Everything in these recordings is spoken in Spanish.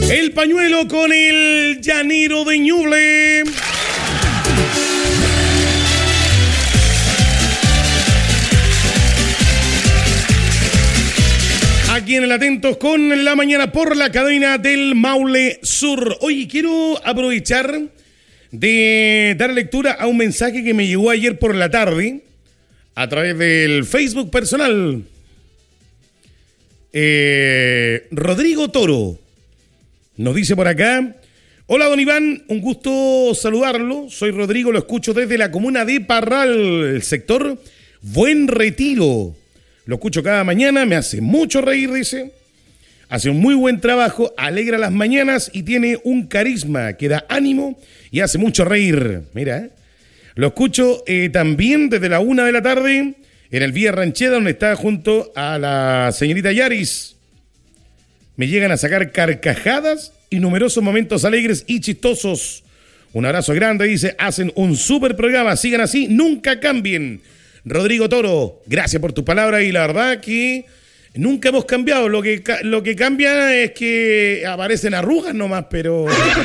El pañuelo con el llanero de Ñuble. Aquí en el Atentos con la mañana por la cadena del Maule Sur. Oye, quiero aprovechar de dar lectura a un mensaje que me llegó ayer por la tarde a través del Facebook personal. Rodrigo Toro nos dice por acá: hola don Iván, un gusto saludarlo. Soy Rodrigo, lo escucho desde la comuna de Parral, el sector Buen Retiro. Lo escucho cada mañana, me hace mucho reír, dice. Hace un muy buen trabajo, alegra las mañanas y tiene un carisma que da ánimo y hace mucho reír. Mira, lo escucho también desde la 1 de la tarde en el Vía Rancheda, donde está junto a la señorita Yaris. Me llegan a sacar carcajadas y numerosos momentos alegres y chistosos. Un abrazo grande, dice, hacen un súper programa, sigan así, nunca cambien. Rodrigo Toro, gracias por tu palabra y la verdad que nunca hemos cambiado. Lo que cambia es que aparecen arrugas nomás, pero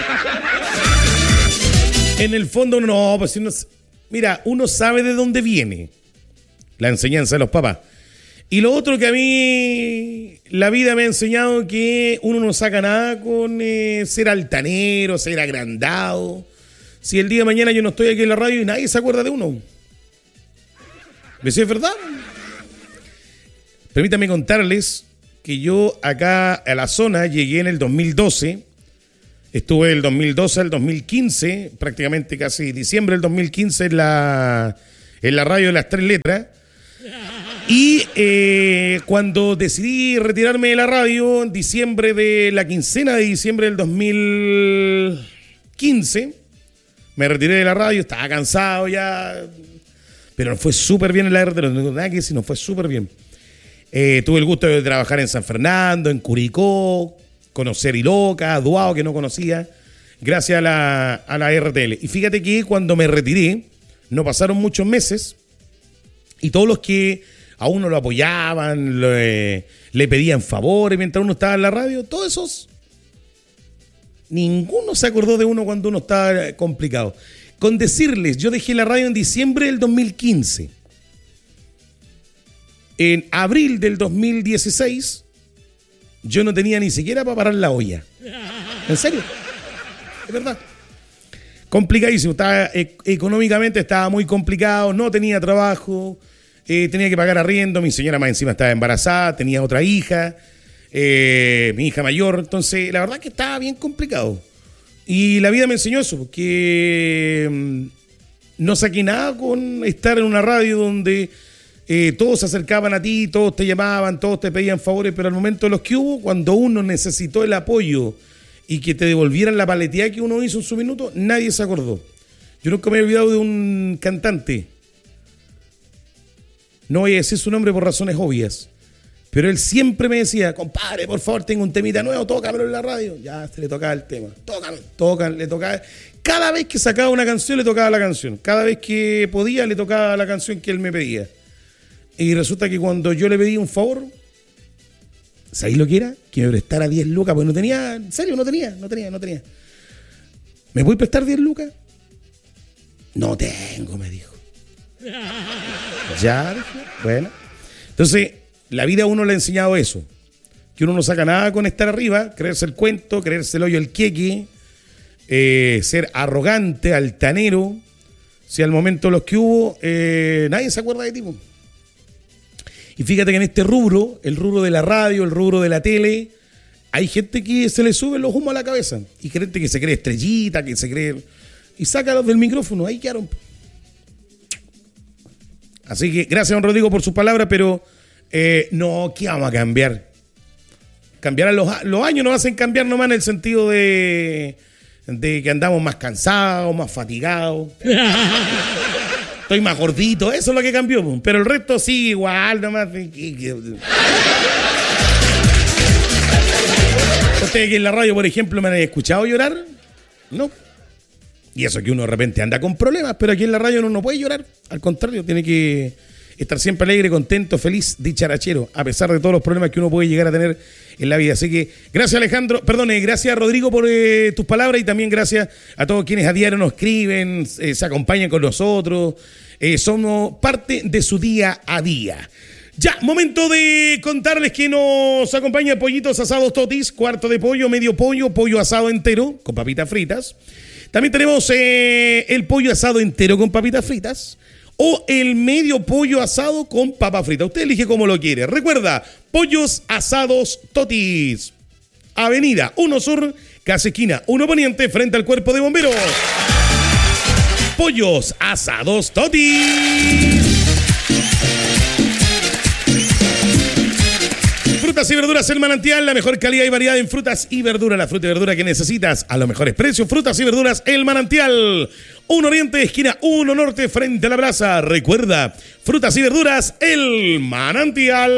en el fondo no, pues mira, uno sabe de dónde viene la enseñanza de los papás. Y lo otro que a mí la vida me ha enseñado que uno no saca nada con ser altanero, ser agrandado. Si el día de mañana yo no estoy aquí en la radio y nadie se acuerda de uno. ¿Ves si es verdad? Permítame contarles que yo acá a la zona llegué en el 2012. Estuve del 2012 al 2015, prácticamente casi diciembre del 2015 en la radio de las 3 letras. Y cuando decidí retirarme de la radio en diciembre de la quincena de diciembre del 2015, me retiré de la radio, estaba cansado ya, pero nos fue súper bien en la RT, no tengo nada que decir, nos fue súper bien. Tuve el gusto de trabajar en San Fernando, en Curicó, conocer Iloca, Duao, que no conocía, gracias a la RTL. Y fíjate que cuando me retiré, no pasaron muchos meses, y todos los que a uno lo apoyaban, le pedían favores mientras uno estaba en la radio, todos esos, ninguno se acordó de uno cuando uno estaba complicado. Con decirles, yo dejé la radio en diciembre del 2015. En abril del 2016, yo no tenía ni siquiera para parar la olla. ¿En serio? Es verdad. Complicadísimo. Económicamente estaba muy complicado, no tenía trabajo, tenía que pagar arriendo, mi señora más encima estaba embarazada, tenía otra hija, mi hija mayor, entonces la verdad que estaba bien complicado. Y la vida me enseñó eso, que no saqué nada con estar en una radio donde todos se acercaban a ti, todos te llamaban, todos te pedían favores, pero al momento de los que hubo, cuando uno necesitó el apoyo y que te devolvieran la paleteada que uno hizo en su minuto, nadie se acordó. Yo nunca me he olvidado de un cantante, no voy a decir su nombre por razones obvias, pero él siempre me decía, compadre, por favor, tengo un temita nuevo, tócamelo en la radio. Ya se le tocaba el tema, le tocaba. Cada vez que sacaba una canción, le tocaba la canción. Cada vez que podía, le tocaba la canción que él me pedía. Y resulta que cuando yo le pedí un favor, ¿sabéis lo que era? Que me prestara 10 lucas, porque no tenía, en serio, no tenía. ¿Me voy a prestar 10 lucas? No tengo, me dijo. Ya, bueno. Entonces, la vida a uno le ha enseñado eso, que uno no saca nada con estar arriba, creerse el cuento, creerse el hoyo el queque, ser arrogante, altanero. Si al momento los que hubo, nadie se acuerda de ti. Y fíjate que en este rubro, el rubro de la radio, el rubro de la tele, hay gente que se le suben los humos a la cabeza. Y gente que se cree estrellita, que se cree... Y sácalos del micrófono, ahí quedaron. Así que gracias, don Rodrigo, por sus palabras, pero... no, ¿qué vamos a cambiar? Cambiar los años nos hacen cambiar nomás en el sentido de que andamos más cansados, más fatigados. Estoy más gordito, eso es lo que cambió. Pero el resto sí, igual nomás. ¿Ustedes aquí en la radio, por ejemplo, me han escuchado llorar? No. Y eso que uno de repente anda con problemas, pero aquí en la radio uno no puede llorar. Al contrario, tiene que estar siempre alegre, contento, feliz, dicharachero, a pesar de todos los problemas que uno puede llegar a tener en la vida. Así que gracias gracias Rodrigo por tus palabras y también gracias a todos quienes a diario nos escriben, se acompañan con nosotros, somos parte de su día a día. Ya, momento de contarles que nos acompaña Pollitos Asados Totis, cuarto de pollo, medio pollo, pollo asado entero con papitas fritas. También tenemos el pollo asado entero con papitas fritas o el medio pollo asado con papa frita. Usted elige como lo quiere. Recuerda, Pollos Asados Totis. Avenida 1 Sur, casi esquina 1 Poniente, frente al Cuerpo de Bomberos. Pollos Asados Totis. Frutas y verduras El Manantial, la mejor calidad y variedad en frutas y verduras. La fruta y verdura que necesitas a los mejores precios. Frutas y verduras El Manantial. 1 Oriente, esquina 1 Norte, frente a la plaza. Recuerda, frutas y verduras El Manantial.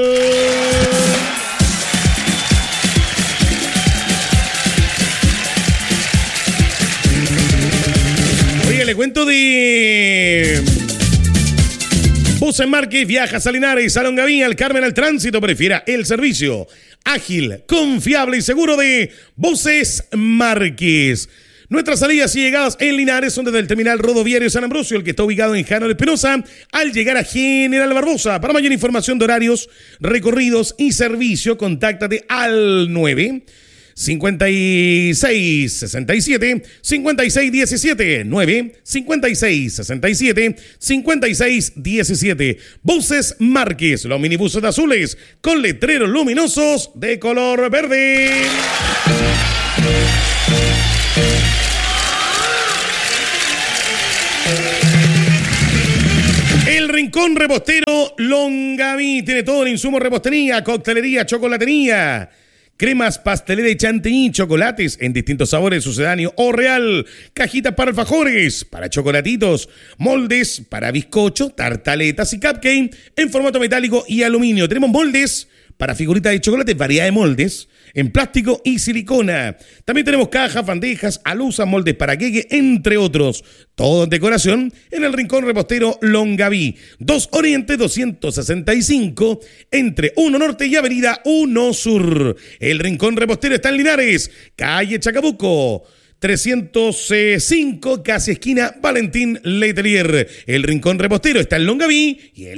Oye, le cuento de... Buses Márquez, viajas a Linares, a Longaví, al Carmen, al Tránsito. Prefiera el servicio ágil, confiable y seguro de Buses Márquez. Nuestras salidas y llegadas en Linares son desde el terminal rodoviario San Ambrosio, el que está ubicado en Jano de Espinosa, al llegar a General Barbosa. Para mayor información de horarios, recorridos y servicio, contáctate al 95667 95667 Buses Márquez, los minibuses de azules con letreros luminosos de color verde. El Rincón Repostero Longaví tiene todo el insumo repostería, coctelería, chocolatería, cremas, pastelera y chantilly, chocolates en distintos sabores, sucedáneo o real, cajitas para alfajores, para chocolatitos, moldes para bizcocho, tartaletas y cupcake en formato metálico y aluminio. Tenemos moldes para figuritas de chocolate, variedad de moldes en plástico y silicona. También tenemos cajas, bandejas, alusas, moldes para queque, entre otros. Todo en decoración en el Rincón Repostero Longaví. 2 Oriente 265 entre 1 Norte y Avenida 1 Sur. El Rincón Repostero está en Linares, calle Chacabuco 305, casi esquina Valentín Letelier. El Rincón Repostero está en Longaví y el